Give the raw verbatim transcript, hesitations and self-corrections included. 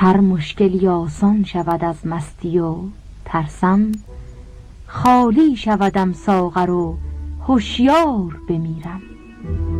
هر مشکلی آسان شود از مستی و ترسم، خالی شودم ساغر و هوشیار بمیرم.